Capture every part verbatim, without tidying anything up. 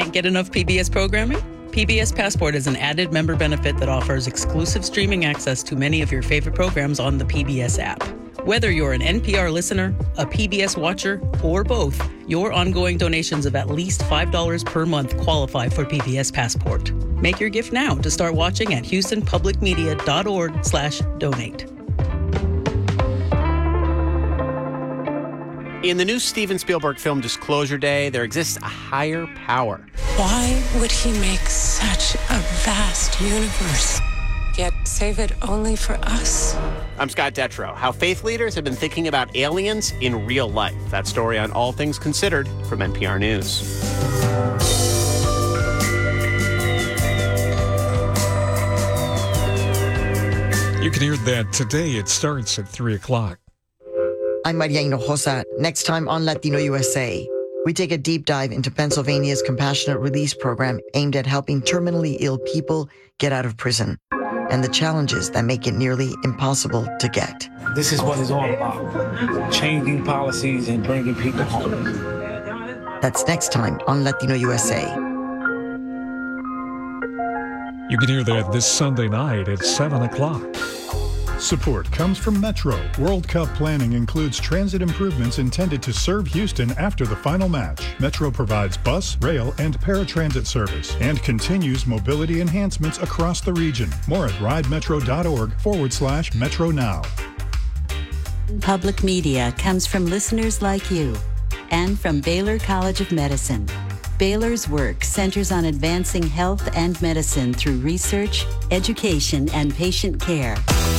Can't get enough P B S programming? P B S Passport is an added member benefit that offers exclusive streaming access to many of your favorite programs on the P B S app. Whether you're an N P R listener, a P B S watcher, or both, your ongoing donations of at least five dollars per month qualify for P B S Passport. Make your gift now to start watching at houstonpublicmedia.org slash donate. In the new Steven Spielberg film Disclosure Day, there exists a higher power. Why would he make such a vast universe, yet save it only for us? I'm Scott Detrow. How faith leaders have been thinking about aliens in real life. That story on All Things Considered from N P R News. You can hear that today. It starts at three o'clock. I'm Maria Hinojosa. Next time on Latino U S A, we take a deep dive into Pennsylvania's compassionate release program aimed at helping terminally ill people get out of prison and the challenges that make it nearly impossible to get. This is what it's all about, changing policies and bringing people home. That's next time on Latino U S A. You can hear that this Sunday night at seven o'clock. Support comes from Metro. World Cup planning includes transit improvements intended to serve Houston after the final match. Metro provides bus, rail, and paratransit service and continues mobility enhancements across the region. More at ridemetro.org forward slash Metro Now. Public media comes from listeners like you and from Baylor College of Medicine. Baylor's work centers on advancing health and medicine through research, education, and patient care.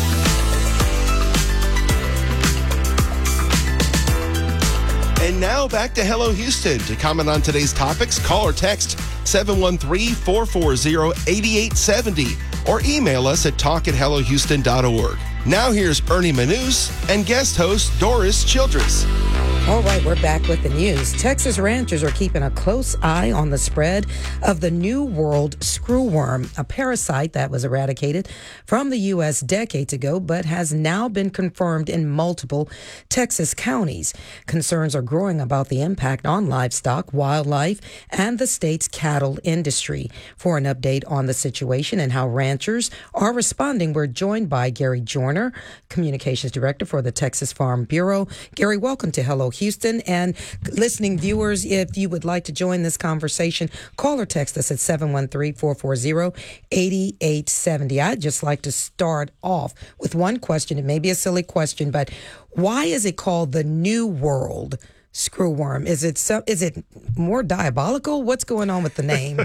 And now back to Hello Houston. To comment on today's topics, call or text seven one three, four four zero, eight eight seven zero or email us at talk at hello houston dot org. Now here's Ernie Manous and guest host Doris Childress. All right, we're back with the news. Texas ranchers are keeping a close eye on the spread of the New World screwworm, a parasite that was eradicated from the U S decades ago, but has now been confirmed in multiple Texas counties. Concerns are growing about the impact on livestock, wildlife, and the state's cattle industry. For an update on the situation and how ranchers are responding, we're joined by Gary Joyner, Communications Director for the Texas Farm Bureau. Gary, welcome to Hello Houston. And listening viewers, if you would like to join this conversation, call or text us at seven one three, four four zero, eight eight seven zero. I'd just like to start off with one question. It may be a silly question, but why is it called the New World screwworm? Is it so, is it more diabolical? What's going on with the name?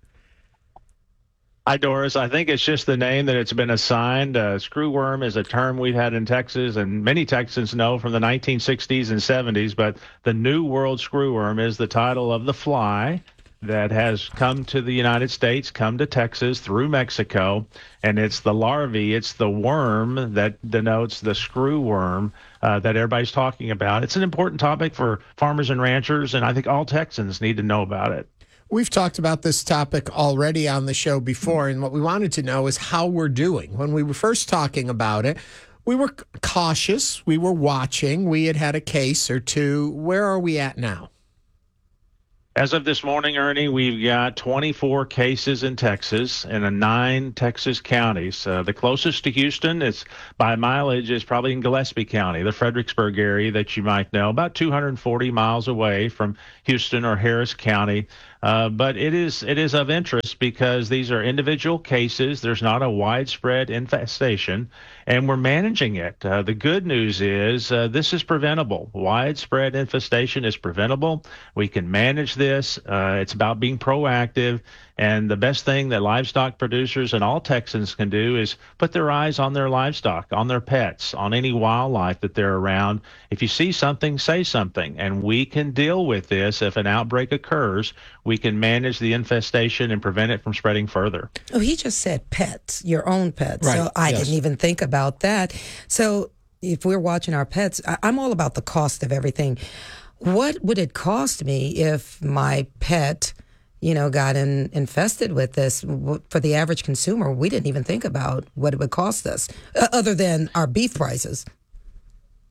Hi, Doris. I think it's just the name that it's been assigned. Uh, screwworm is a term we've had in Texas, and many Texans know from the nineteen sixties and seventies, but the New World screwworm is the title of the fly that has come to the United States, come to Texas through Mexico, and it's the larvae, it's the worm that denotes the screwworm uh, that everybody's talking about. It's an important topic for farmers and ranchers, and I think all Texans need to know about it. We've talked about this topic already on the show before, and what we wanted to know is how we're doing. When we were first talking about it, we were cautious, we were watching, we had had a case or two. Where are we at now? As of this morning, Ernie, we've got twenty-four cases in Texas and in nine Texas counties. Uh, the closest to Houston, is by mileage, is probably in Gillespie County, the Fredericksburg area that you might know, about two hundred forty miles away from Houston or Harris County. Uh, but it is it is of interest because these are individual cases. There's not a widespread infestation, and we're managing it. Uh, the good news is uh, this is preventable. Widespread infestation is preventable. We can manage this. Uh, it's about being proactive. And the best thing that livestock producers and all Texans can do is put their eyes on their livestock, on their pets, on any wildlife that they're around. If you see something, say something. And we can deal with this if an outbreak occurs. We can manage the infestation and prevent it from spreading further. Oh, he just said pets, your own pets. Right. So I Yes. didn't even think about that. So if we're watching our pets, I- I'm all about the cost of everything. What would it cost me if my pet, you know, got in, infested with this? For the average consumer, we didn't even think about what it would cost us, uh, other than our beef prices.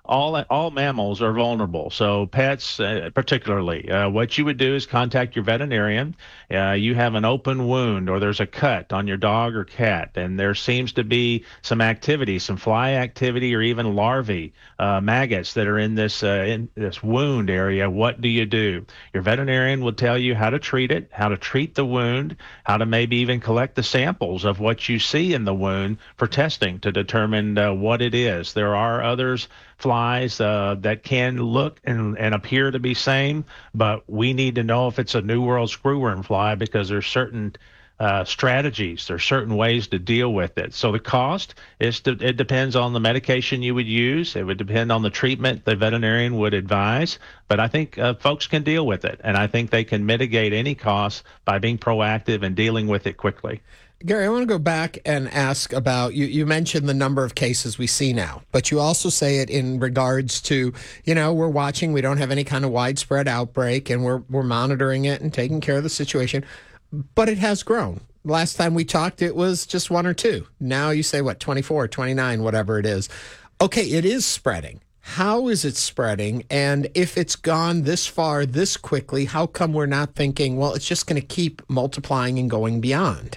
all all mammals are vulnerable. So pets, uh, particularly, uh, what you would do is contact your veterinarian. Uh, you have an open wound or there's a cut on your dog or cat, and there seems to be some activity, some fly activity, or even larvae, uh, maggots that are in this uh, in this wound area. What do you do? Your veterinarian will tell you how to treat it, how to treat the wound, how to maybe even collect the samples of what you see in the wound for testing to determine uh, what it is. There are others, flies uh, that can look and, and appear to be same, but we need to know if it's a New World screwworm fly because there's certain uh, strategies, there's certain ways to deal with it. So the cost is to, it depends on the medication you would use. It would depend on the treatment the veterinarian would advise, but I think uh, folks can deal with it, and I think they can mitigate any costs by being proactive and dealing with it quickly. Gary, I want to go back and ask about, you, you mentioned the number of cases we see now, but you also say it in regards to, you know, we're watching, we don't have any kind of widespread outbreak, and we're we're monitoring it and taking care of the situation, but it has grown. Last time we talked, it was just one or two. Now you say, what, twenty-four, twenty-nine, whatever it is. Okay, it is spreading. How is it spreading? And if it's gone this far, this quickly, how come we're not thinking, well, it's just going to keep multiplying and going beyond?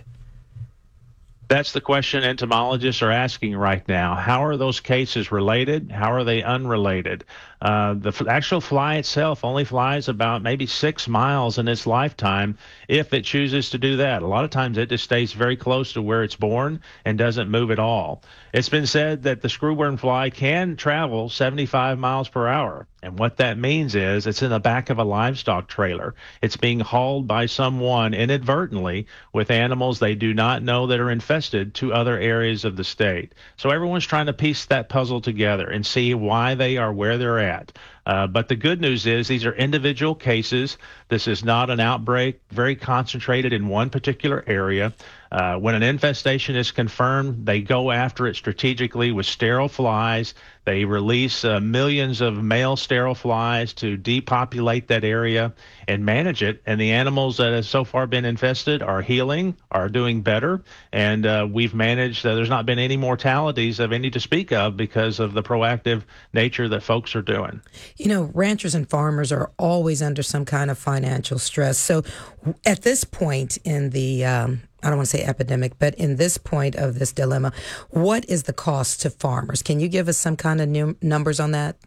That's the question entomologists are asking right now. How are those cases related? How are they unrelated? Uh, the f- actual fly itself only flies about maybe six miles in its lifetime if it chooses to do that. A lot of times it just stays very close to where it's born and doesn't move at all. It's been said that the screwworm fly can travel seventy-five miles per hour. And what that means is it's in the back of a livestock trailer. It's being hauled by someone inadvertently with animals they do not know that are infested to other areas of the state. So everyone's trying to piece that puzzle together and see why they are where they're at. Uh, but the good news is these are individual cases. This is not an outbreak, very concentrated in one particular area. Uh, when an infestation is confirmed, they go after it strategically with sterile flies. They release uh, millions of male sterile flies to depopulate that area and manage it. And the animals that have so far been infested are healing, are doing better. And uh, we've managed, uh, there's not been any mortalities of any to speak of because of the proactive nature that folks are doing. You know, ranchers and farmers are always under some kind of financial stress. So at this point in the, um, I don't want to say epidemic, but in this point of this dilemma, what is the cost to farmers? Can you give us some kind of new numbers on that?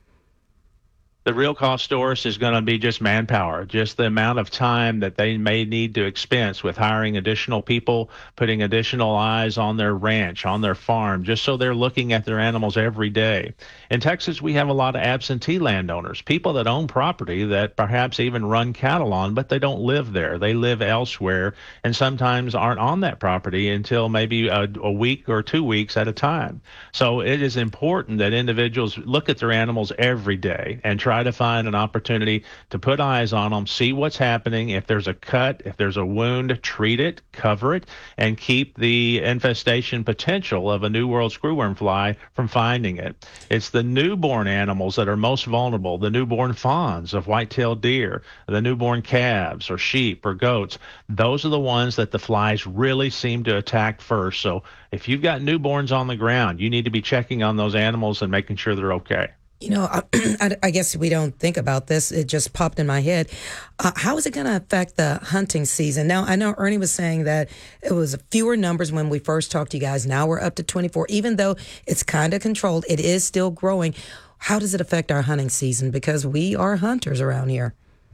The real cost to us is going to be just manpower, just the amount of time that they may need to expense with hiring additional people, putting additional eyes on their ranch, on their farm, just so they're looking at their animals every day. In Texas, we have a lot of absentee landowners, people that own property that perhaps even run cattle on, but they don't live there. They live elsewhere and sometimes aren't on that property until maybe a, a week or two weeks at a time. So it is important that individuals look at their animals every day and try to find an opportunity to put eyes on them, see what's happening. If there's a cut, if there's a wound, treat it, cover it, and keep the infestation potential of a New World screwworm fly from finding it. It's the newborn animals that are most vulnerable, the newborn fawns of white-tailed deer, the newborn calves or sheep or goats. Those are the ones that the flies really seem to attack first. So if you've got newborns on the ground, you need to be checking on those animals and making sure they're okay. You know, I, I guess we don't think about this. It just popped in my head. Uh, how is it going to affect the hunting season? Now, I know Ernie was saying that it was fewer numbers when we first talked to you guys. Now we're up to twenty-four. Even though it's kind of controlled, it is still growing. How does it affect our hunting season? Because we are hunters around here.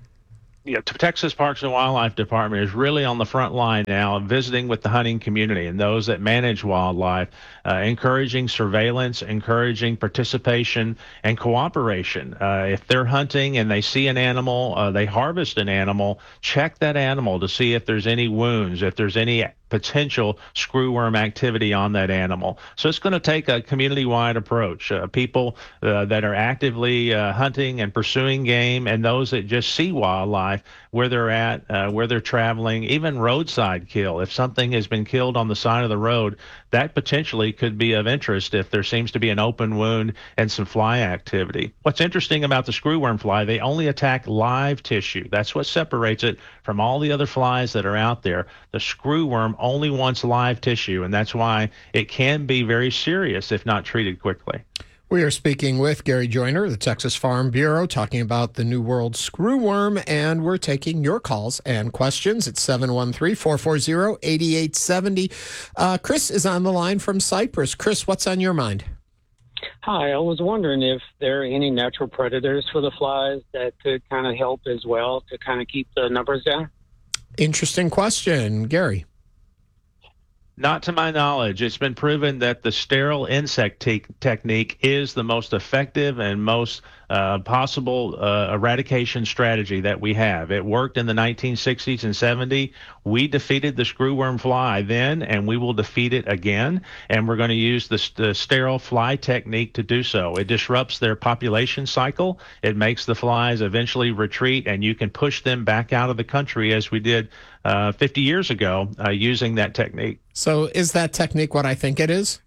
Yeah, Texas Parks and Wildlife Department is really on the front line now, visiting with the hunting community and those that manage wildlife, uh, encouraging surveillance, encouraging participation and cooperation. Uh, if they're hunting and they see an animal, uh, they harvest an animal, check that animal to see if there's any wounds, if there's any potential screwworm activity on that animal. So it's going to take a community-wide approach. Uh, people uh, that are actively uh, hunting and pursuing game, and those that just see wildlife where they're at, uh, where they're traveling, even roadside kill. If something has been killed on the side of the road, that potentially could be of interest if there seems to be an open wound and some fly activity. What's interesting about the screwworm fly, they only attack live tissue. That's what separates it from all the other flies that are out there. The screwworm only wants live tissue, and that's why it can be very serious if not treated quickly. We are speaking with Gary Joyner of the Texas Farm Bureau, talking about the New World screwworm, and we're taking your calls and questions at seven one three, four four zero, eight eight seven zero. Uh, Chris is on the line from Cyprus. Chris, what's on your mind? Hi, I was wondering if there are any natural predators for the flies that could kind of help as well to kind of keep the numbers down. Interesting question. Gary? Not to my knowledge. It's been proven that the sterile insect te- technique is the most effective and most uh, possible uh, eradication strategy that we have. It worked in the nineteen sixties and seventies. We defeated the screwworm fly then, and we will defeat it again. And we're going to use the, the sterile fly technique to do so. It disrupts their population cycle. It makes the flies eventually retreat, and you can push them back out of the country as we did uh, fifty years ago uh, using that technique. So is that technique what I think it is?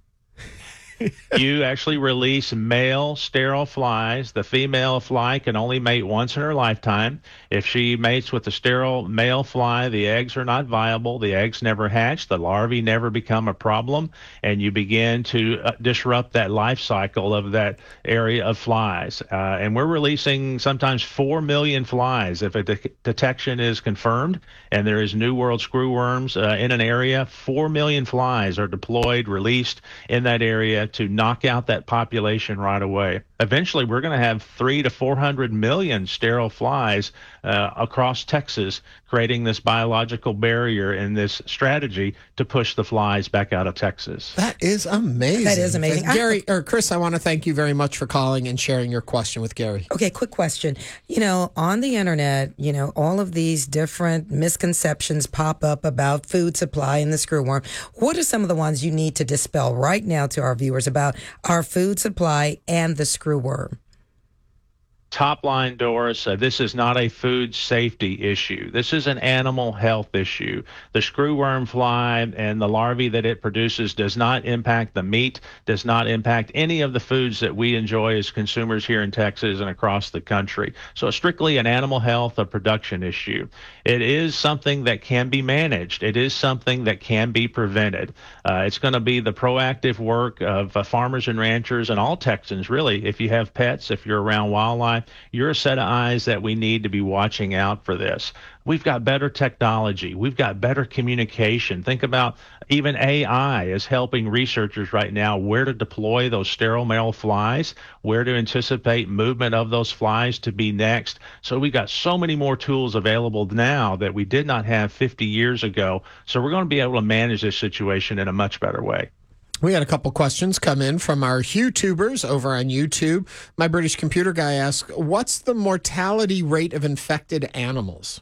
You actually release male sterile flies. The female fly can only mate once in her lifetime. If she mates with the sterile male fly, the eggs are not viable. The eggs never hatch. The larvae never become a problem. And you begin to uh, disrupt that life cycle of that area of flies. Uh, and we're releasing sometimes four million flies if a de- detection is confirmed and there is New World screwworms uh, in an area. four million flies are deployed, released in that area to knock out that population right away. Eventually, we're going to have three to four hundred million sterile flies uh, across Texas, creating this biological barrier and this strategy to push the flies back out of Texas. That is amazing. That is amazing. And Gary, or Chris, I want to thank you very much for calling and sharing your question with Gary. Okay, quick question. You know, on the internet, you know, all of these different misconceptions pop up about food supply and the screwworm. What are some of the ones you need to dispel right now to our viewers about our food supply and the screwworm? Top line, Doris, uh, this is not a food safety issue. This is an animal health issue. The screwworm fly and the larvae that it produces does not impact the meat, does not impact any of the foods that we enjoy as consumers here in Texas and across the country. So it's strictly an animal health or production issue. It is something that can be managed. It is something that can be prevented. Uh, it's going to be the proactive work of uh, farmers and ranchers and all Texans, really. If you have pets, if you're around wildlife, you're a set of eyes that we need to be watching out for this. We've got better technology. We've got better communication. Think about even A I is helping researchers right now where to deploy those sterile male flies, where to anticipate movement of those flies to be next. So we've got so many more tools available now that we did not have fifty years ago. So we're going to be able to manage this situation in a much better way. We had a couple questions come in from our YouTubers over on YouTube. My British computer guy asked, what's the mortality rate of infected animals?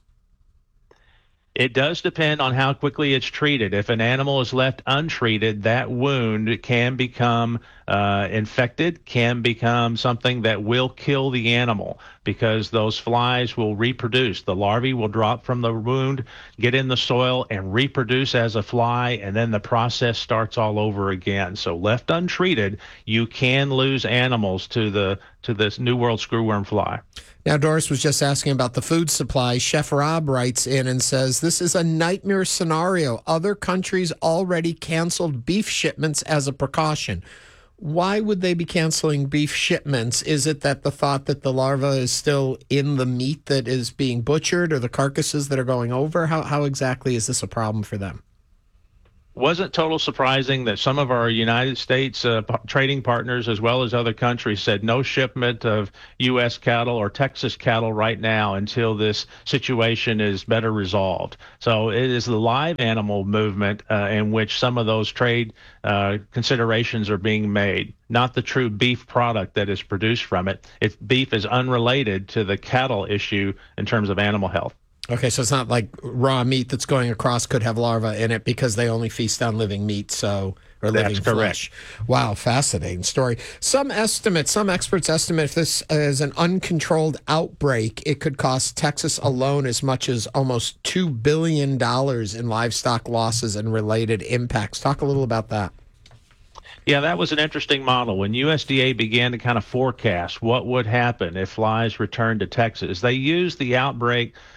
It does depend on how quickly it's treated. If an animal is left untreated, that wound can become uh, infected, can become something that will kill the animal because those flies will reproduce. The larvae will drop from the wound, get in the soil, and reproduce as a fly, and then the process starts all over again. So left untreated, you can lose animals to the to this New World screwworm fly. Now, Doris was just asking about the food supply. Chef Rob writes in and says, this is a nightmare scenario. Other countries already canceled beef shipments as a precaution. Why would they be canceling beef shipments? Is it that the thought that the larva is still in the meat that is being butchered or the carcasses that are going over? How, how exactly is this a problem for them? Wasn't total surprising that some of our United States uh, p- trading partners, as well as other countries, said no shipment of U S cattle or Texas cattle right now until this situation is better resolved. So it is the live animal movement uh, in which some of those trade uh, considerations are being made, not the true beef product that is produced from it. It's, beef is unrelated to the cattle issue in terms of animal health. Okay, so it's not like raw meat that's going across could have larvae in it because they only feast on living meat, so or living That's correct. flesh. Wow, fascinating story. Some estimate, some experts estimate if this is an uncontrolled outbreak, it could cost Texas alone as much as almost two billion dollars in livestock losses and related impacts. Talk a little about that. Yeah, that was an interesting model. When U S D A began to kind of forecast what would happen if flies returned to Texas, they used the outbreak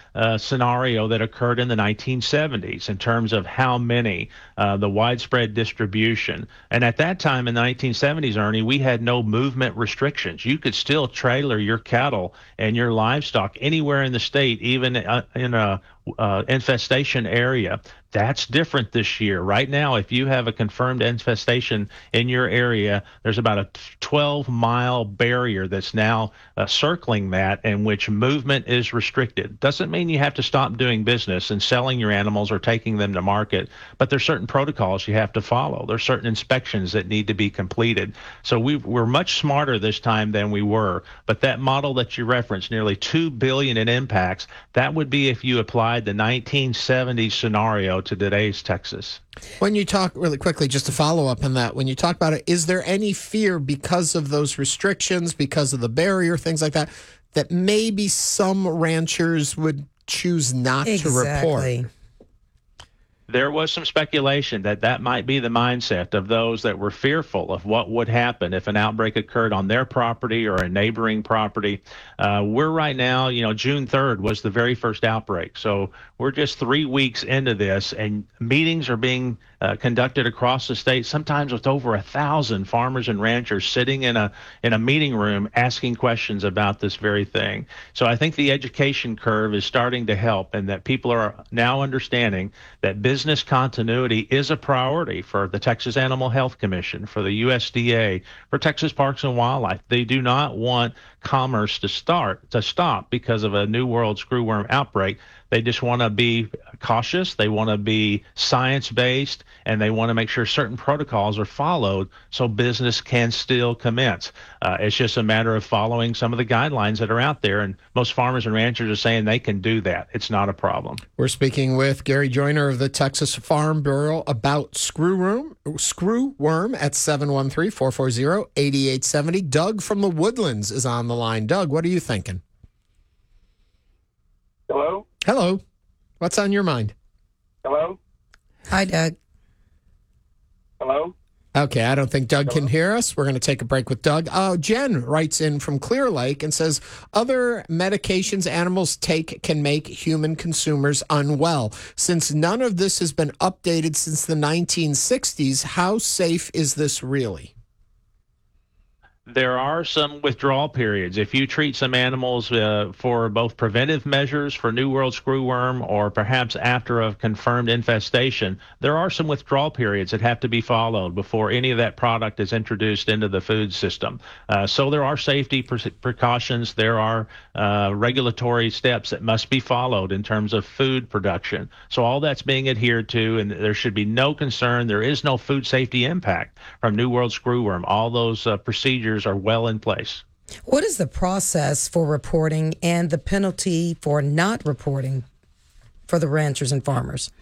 uh, scenario that occurred in the nineteen seventies in terms of how many, uh, the widespread distribution. And at that time in the nineteen seventies, Ernie, we had no movement restrictions. You could still trailer your cattle and your livestock anywhere in the state, even uh, in a uh, infestation area. That's different this year. Right now, if you have a confirmed infestation in your area, there's about a twelve mile barrier that's now uh, circling that, in which movement is restricted. Doesn't mean you have to stop doing business and selling your animals or taking them to market, but there's certain protocols you have to follow. There's certain inspections that need to be completed. So we, we're much smarter this time than we were. But that model that you referenced, nearly two billion dollars in impacts, that would be if you applied the nineteen seventies scenario to today's Texas. When you talk really quickly, just to follow up on that, when you talk about it, is there any fear because of those restrictions, because of the barrier, things like that, that maybe some ranchers would choose not exactly. to report? There was some speculation that that might be the mindset of those that were fearful of what would happen if an outbreak occurred on their property or a neighboring property. Uh, we're right now, you know, June third was the very first outbreak. So we're just three weeks into this, and meetings are being uh, conducted across the state, sometimes with over a thousand farmers and ranchers sitting in a in a meeting room asking questions about this very thing. So I think the education curve is starting to help, and that people are now understanding that business Business continuity is a priority for the Texas Animal Health Commission, for the U S D A, for Texas Parks and Wildlife. They do not want commerce to start to stop because of a New World screwworm outbreak. They just want to be cautious. They want to be science-based, and they want to make sure certain protocols are followed so business can still commence. Uh, it's just a matter of following some of the guidelines that are out there, and most farmers and ranchers are saying they can do that. It's not a problem. We're speaking with Gary Joyner of the Texas Farm Bureau about screwworm, screwworm at seven one three, four four zero, eight eight seven zero. Doug from the Woodlands is on the line. Doug, what are you thinking? Hello? Hello. What's on your mind? Hello? Hi, Doug. Hello? Okay, I don't think Doug Hello? can hear us. We're going to take a break with Doug. Uh, Jen writes in from Clear Lake and says, other medications animals take can make human consumers unwell. Since none of this has been updated since the nineteen sixties, how safe is this really? There are some withdrawal periods. If you treat some animals uh, for both preventive measures for New World screwworm or perhaps after a confirmed infestation, there are some withdrawal periods that have to be followed before any of that product is introduced into the food system. Uh, so there are safety pre- precautions. There are uh, regulatory steps that must be followed in terms of food production. So all that's being adhered to, and there should be no concern. There is no food safety impact from New World screwworm. All those uh, procedures are well in place. What is the process for reporting and the penalty for not reporting for the ranchers and farmers?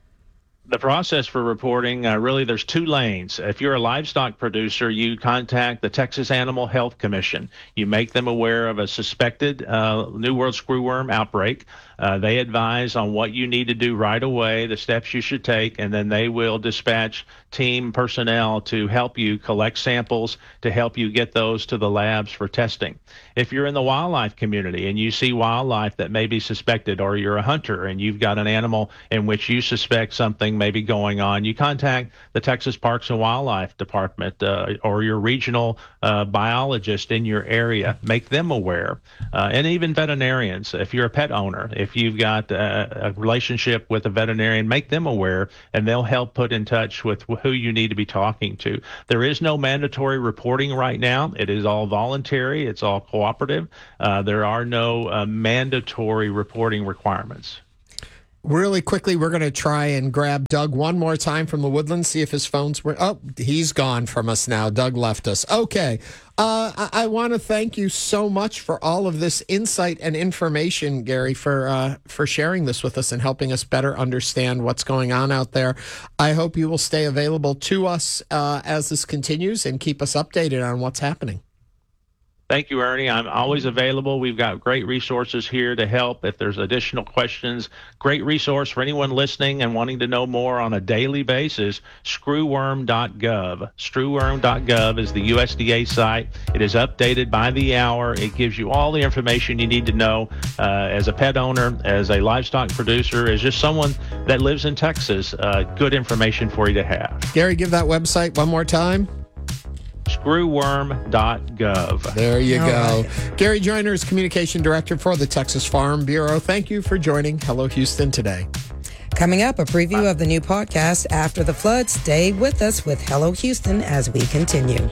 The process for reporting, uh, really, there's two lanes. If you're a livestock producer, you contact the Texas Animal Health Commission. You make them aware of a suspected uh, New World screwworm outbreak. Uh, they advise on what you need to do right away, the steps you should take, and then they will dispatch team personnel to help you collect samples to help you get those to the labs for testing. If you're in the wildlife community and you see wildlife that may be suspected, or you're a hunter and you've got an animal in which you suspect something may be going on, you contact the Texas Parks and Wildlife Department uh, or your regional uh, biologist in your area. Make them aware. Uh, and even veterinarians, if you're a pet owner, if you've got a, a relationship with a veterinarian, make them aware, and they'll help put in touch with who you need to be talking to. There is no mandatory reporting right now. It is all voluntary. It's all cooperative. Uh, there are no uh, mandatory reporting requirements. Really quickly, we're going to try and grab Doug one more time from the Woodlands, see if his phone's... Oh, he's gone from us now. Doug left us. Okay. Uh, I, I want to thank you so much for all of this insight and information, Gary, for uh, for sharing this with us and helping us better understand what's going on out there. I hope you will stay available to us uh, as this continues and keep us updated on what's happening. Thank you, Ernie. I'm always available. We've got great resources here to help if there's additional questions. Great resource for anyone listening and wanting to know more on a daily basis, screw worm dot gov. screw worm dot gov is the U S D A site. It is updated by the hour. It gives you all the information you need to know uh, as a pet owner, as a livestock producer, as just someone that lives in Texas. Uh, good information for you to have. Gary, give that website one more time. screw worm dot gov. There you All go. right. Gary Joyner is Communication Director for the Texas Farm Bureau. Thank you for joining Hello Houston today. Coming up, a preview of the new podcast, After the Flood. Stay with us with Hello Houston as we continue.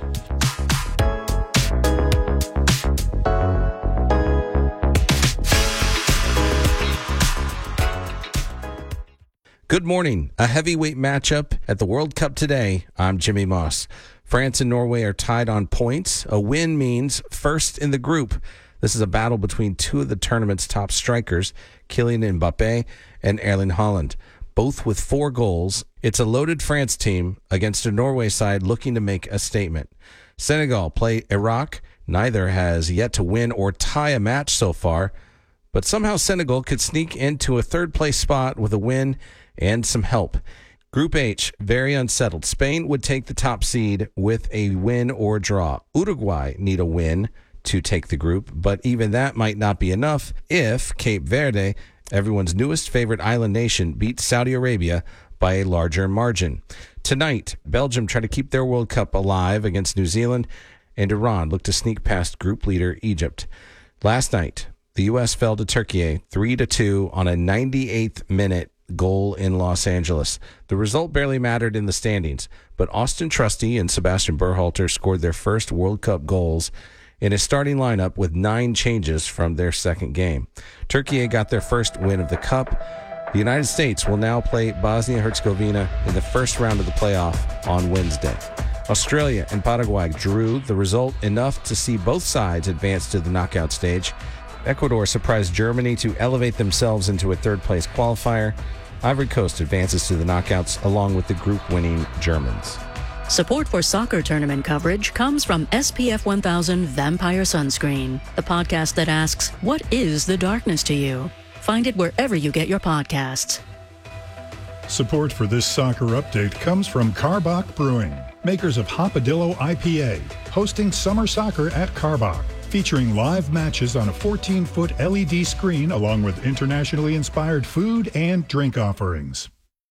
Good morning. A heavyweight matchup at the World Cup today. I'm Jimmy Moss. France and Norway are tied on points. A win means first in the group. This is a battle between two of the tournament's top strikers, Kylian Mbappe and Erling Haaland, both with four goals. It's a loaded France team against a Norway side looking to make a statement. Senegal play Iraq. Neither has yet to win or tie a match so far, but somehow Senegal could sneak into a third-place spot with a win and some help. Group H, very unsettled. Spain would take the top seed with a win or draw. Uruguay need a win to take the group, but even that might not be enough if Cape Verde, everyone's newest favorite island nation, beats Saudi Arabia by a larger margin. Tonight, Belgium try to keep their World Cup alive against New Zealand, and Iran look to sneak past group leader Egypt. Last night, the U S fell to Turkey three to two on a ninety-eighth minute goal in Los Angeles. The result barely mattered in the standings, but Austin Trusty and Sebastian Berhalter scored their first World Cup goals in a starting lineup with nine changes from their second game. Turkey got their first win of the Cup. The United States will now play Bosnia-Herzegovina in the first round of the playoff on Wednesday. Australia and Paraguay drew, the result enough to see both sides advance to the knockout stage. Ecuador surprised Germany to elevate themselves into a third-place qualifier. Ivory Coast advances to the knockouts along with the group-winning Germans. Support for soccer tournament coverage comes from S P F one thousand Vampire Sunscreen, the podcast that asks, what is the darkness to you? Find it wherever you get your podcasts. Support for this soccer update comes from Karbach Brewing, makers of Hopadillo I P A, hosting summer soccer at Karbach, featuring live matches on a fourteen-foot L E D screen along with internationally inspired food and drink offerings.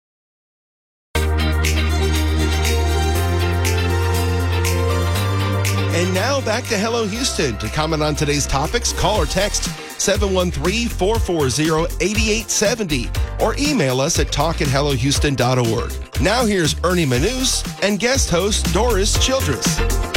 And now back to Hello Houston. To comment on today's topics, call or text seven one three, four four zero, eight eight seven zero or email us at talk at hello houston dot org. Now here's Ernie Manous and guest host Doris Childress.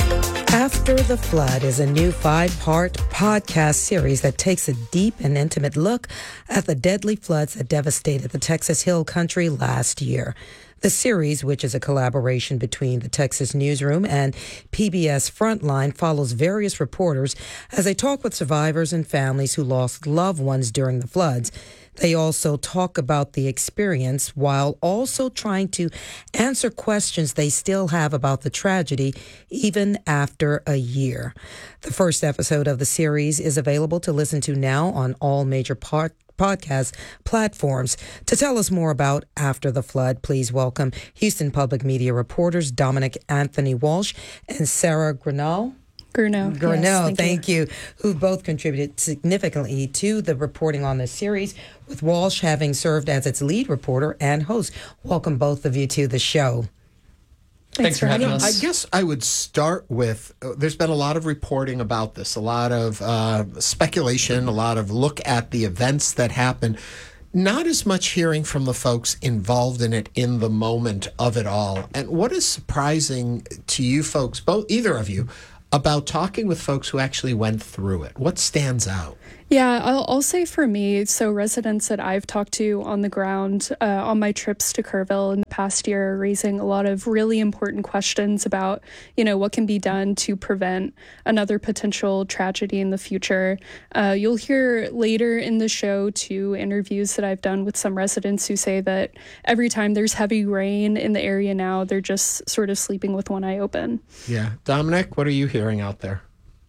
After the Flood is a new five-part podcast series that takes a deep and intimate look at the deadly floods that devastated the Texas Hill Country last year. The series, which is a collaboration between the Texas Newsroom and P B S Frontline, follows various reporters as they talk with survivors and families who lost loved ones during the floods. They also talk about the experience while also trying to answer questions they still have about the tragedy even after a year. The first episode of the series is available to listen to now on all major pod- podcast platforms. To tell us more about After the Flood, please welcome Houston Public Media reporters Dominic Anthony Walsh and Sarah Grinnell. Grunow. Grunow, yes, thank, thank you. you, who both contributed significantly to the reporting on this series, with Walsh having served as its lead reporter and host. Welcome both of you to the show. Thanks, Thanks for having us. I guess I would start with, uh, there's been a lot of reporting about this, a lot of uh, speculation, a lot of look at the events that happened. Not as much hearing from the folks involved in it in the moment of it all. And what is surprising to you folks, both either of you, about talking with folks who actually went through it? What stands out? Yeah, I'll, I'll say for me, so residents that I've talked to on the ground uh, on my trips to Kerrville in the past year are raising a lot of really important questions about, you know, what can be done to prevent another potential tragedy in the future. Uh, you'll hear later in the show, too, interviews that I've done with some residents who say that every time there's heavy rain in the area now, they're just sort of sleeping with one eye open. Yeah. Dominic, what are you hearing out there?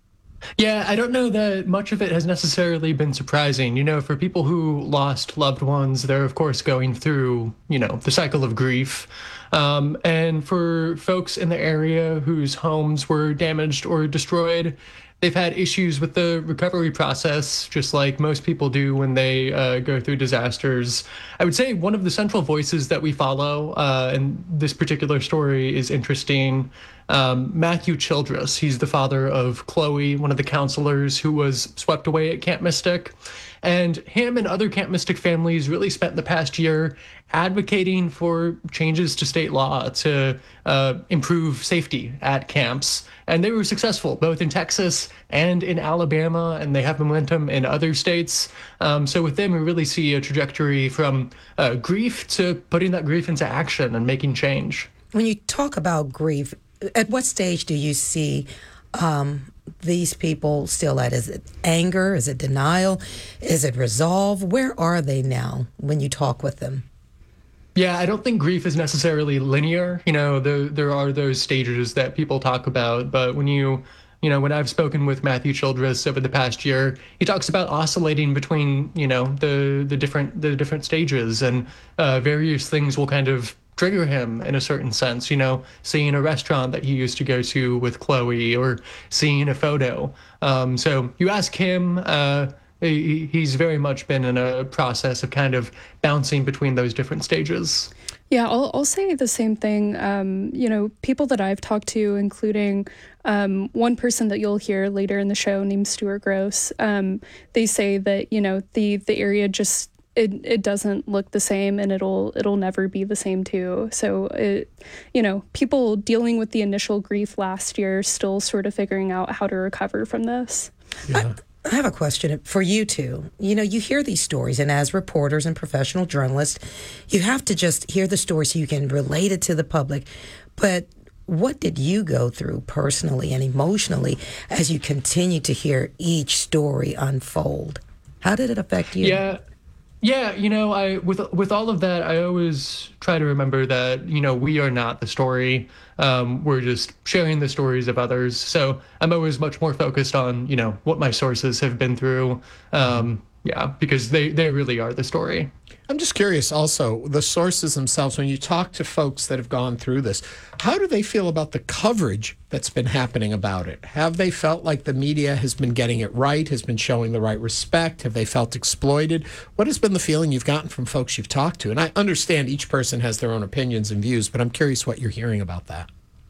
Yeah, I don't know that much of it has necessarily been surprising. You know, for people who lost loved ones, they're of course going through, you know, the cycle of grief. Um, and for folks in the area whose homes were damaged or destroyed, they've had issues with the recovery process, just like most people do when they uh, go through disasters. I would say one of the central voices that we follow, uh, and this particular story is interesting, um, Matthew Childress. He's the father of Chloe, one of the counselors who was swept away at Camp Mystic. And him and other Camp Mystic families really spent the past year advocating for changes to state law to uh, improve safety at camps. And they were successful both in Texas and in Alabama, and they have momentum in other states. Um, so with them, we really see a trajectory from uh, grief to putting that grief into action and making change. When you talk about grief, at what stage do you see um, these people still at? Is it anger? Is it denial? Is it resolve? Where are they now when you talk with them? Yeah, I don't think grief is necessarily linear. You know, the, there are those stages that people talk about, but when you, you know, when I've spoken with Matthew Childress over the past year, he talks about oscillating between, you know, the the different the different stages, and uh, various things will kind of trigger him in a certain sense. You know, seeing a restaurant that he used to go to with Chloe, or seeing a photo. Um, so you ask him. Uh, He's very much been in a process of kind of bouncing between those different stages. Yeah, I'll, I'll say the same thing. Um, you know, people that I've talked to, including um, one person that you'll hear later in the show named Stuart Gross, um, they say that, you know, the, the area just, it, it doesn't look the same, and it'll it'll never be the same too. So, it, you know, people dealing with the initial grief last year still sort of figuring out how to recover from this. Yeah. I- I have a question for you two. You know, you hear these stories, and as reporters and professional journalists, you have to just hear the story so you can relate it to the public. But what did you go through personally and emotionally as you continue to hear each story unfold? How did it affect you? Yeah. Yeah, you know, I with with all of that, I always try to remember that, you know, we are not the story. Um, we're just sharing the stories of others. So I'm always much more focused on, you know, what my sources have been through. Um, yeah, because they, they really are the story. I'm just curious also, the sources themselves, when you talk to folks that have gone through this, how do they feel about the coverage that's been happening about it? Have they felt like the media has been getting it right, has been showing the right respect? Have they felt exploited? What has been the feeling you've gotten from folks you've talked to? And I understand each person has their own opinions and views, but I'm curious what you're hearing about that.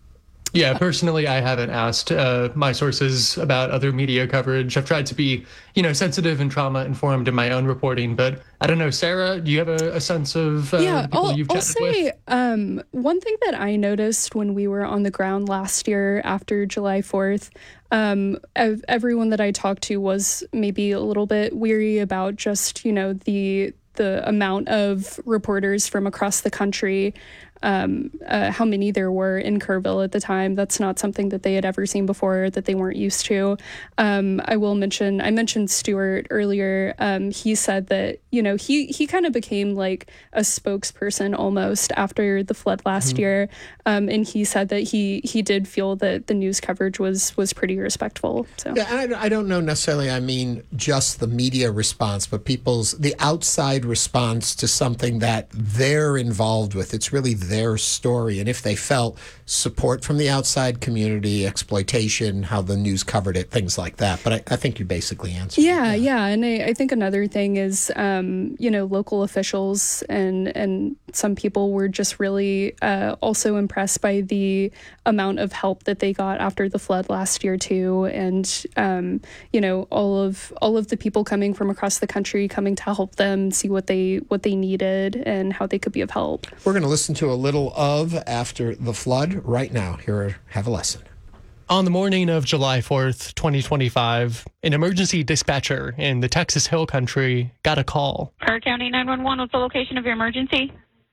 Yeah, personally, I haven't asked uh, my sources about other media coverage. I've tried to be, you know, sensitive and trauma informed in my own reporting. But I don't know, Sarah, do you have a, a sense of uh, yeah, people I'll, you've I'll chatted say, with? Um, one thing that I noticed when we were on the ground last year after July fourth, um, ev- everyone that I talked to was maybe a little bit weary about just, you know, the the amount of reporters from across the country, um, uh, how many there were in Kerrville at the time. That's not something that they had ever seen before, that they weren't used to. Um, I will mention, I mentioned Stuart earlier. Um, he said that, you know, he, he kind of became like a spokesperson almost after the flood last mm-hmm. year. Um, and he said that he, he did feel that the news coverage was, was pretty respectful. So yeah, and I, I don't know necessarily, I mean, just the media response, but people's, the outside response to something that they're involved with. It's really their story. And if they felt support from the outside community, exploitation, how the news covered it, things like that. But I, I think you basically answered yeah, it. Yeah, yeah. And I, I think another thing is, um, you know, local officials and, and some people were just really uh, also impressed by the amount of help that they got after the flood last year too. And, um, you know, all of all of the people coming from across the country coming to help them see what they what they needed and how they could be of help. We're going to listen to a little of After the Flood right now. Here, have a lesson. On the morning of July fourth, twenty twenty-five, an emergency dispatcher in the Texas Hill Country got a call. Kerr County nine one one, what's the location of your emergency?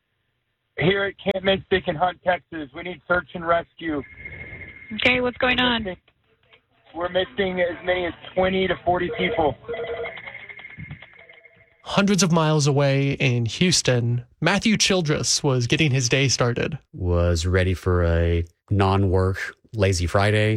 Here at Camp Mystic in Hunt, Texas. We need search and rescue. Okay, what's going we're on? Missing, we're missing as many as twenty to forty people. Hundreds of miles away in Houston, Matthew Childress was getting his day started. Was ready for a non-work lazy Friday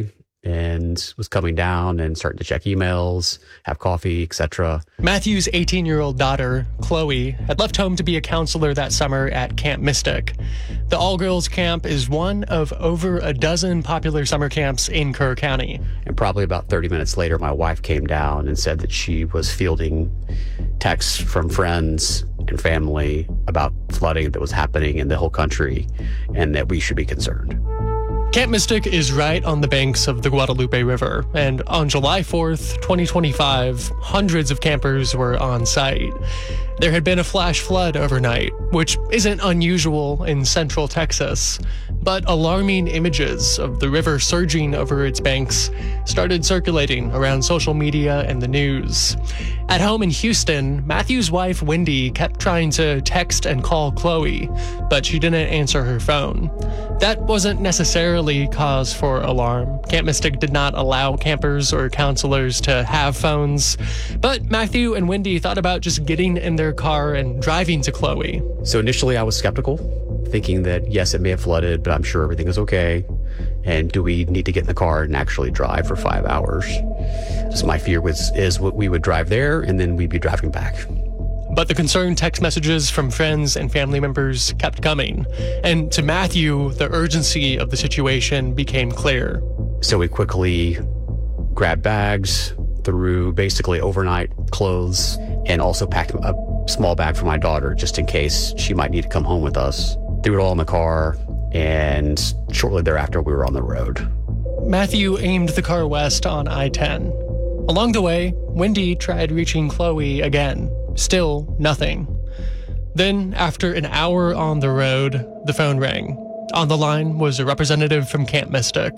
and was coming down and starting to check emails, have coffee, et cetera. Matthew's eighteen-year-old daughter, Chloe, had left home to be a counselor that summer at Camp Mystic. The all-girls camp is one of over a dozen popular summer camps in Kerr County. And probably about thirty minutes later, my wife came down and said that she was fielding texts from friends and family about flooding that was happening in the whole country and that we should be concerned. Camp Mystic is right on the banks of the Guadalupe River, and on July fourth, twenty twenty-five, hundreds of campers were on site. There had been a flash flood overnight, which isn't unusual in central Texas, but alarming images of the river surging over its banks started circulating around social media and the news. At home in Houston, Matthew's wife, Wendy, kept trying to text and call Chloe, but she didn't answer her phone. That wasn't necessarily cause for alarm. Camp Mystic did not allow campers or counselors to have phones, but Matthew and Wendy thought about just getting in their car and driving to Chloe. So initially I was skeptical, thinking that yes, it may have flooded, but I'm sure everything is okay. And do we need to get in the car and actually drive for five hours? So my fear was is what we would drive there and then we'd be driving back. But the concerned text messages from friends and family members kept coming. And to Matthew, the urgency of the situation became clear. So we quickly grabbed bags, threw basically overnight clothes, and also packed a small bag for my daughter just in case she might need to come home with us. Threw it all in the car, and shortly thereafter we were on the road. Matthew aimed the car west on I ten. Along the way, Wendy tried reaching Chloe again. Still nothing. Then, after an hour on the road, the phone rang. On the line was a representative from Camp Mystic.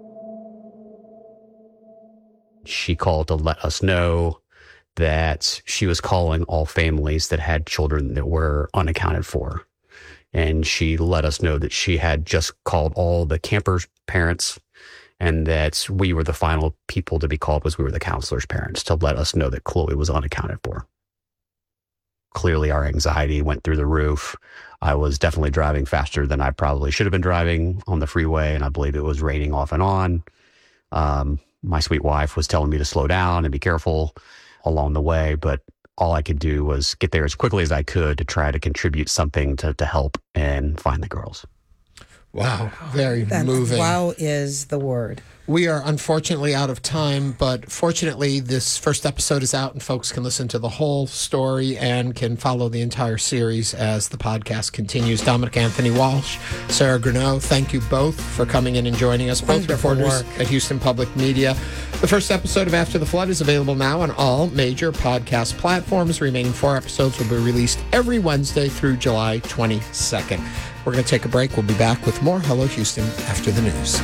She called to let us know that she was calling all families that had children that were unaccounted for. And she let us know that she had just called all the campers' parents and that we were the final people to be called because we were the counselors' parents to let us know that Chloe was unaccounted for. Clearly, our anxiety went through the roof. I was definitely driving faster than I probably should have been driving on the freeway, and I believe it was raining off and on. Um, my sweet wife was telling me to slow down and be careful along the way, but all I could do was get there as quickly as I could to try to contribute something to, to help and find the girls. Wow, very That moving. Wow is the word. We are unfortunately out of time, but fortunately this first episode is out and folks can listen to the whole story and can follow the entire series as the podcast continues. Dominic Anthony Walsh, Sarah Greneau, thank you both for coming in and joining us, both Wonderful reporters work. at Houston Public Media. The first episode of After the Flood is available now on all major podcast platforms. The remaining four episodes will be released every Wednesday through July twenty-second. We're going to take a break. We'll be back with more Hello Houston after the news.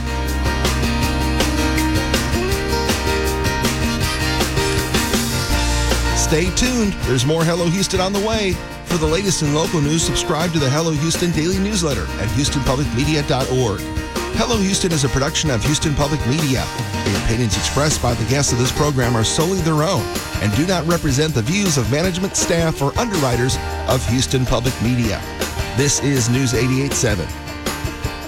Stay tuned. There's more Hello Houston on the way. For the latest in local news, subscribe to the Hello Houston daily newsletter at houston public media dot org. Hello Houston is a production of Houston Public Media. The opinions expressed by the guests of this program are solely their own and do not represent the views of management, staff, or underwriters of Houston Public Media. This is News eighty-eight point seven.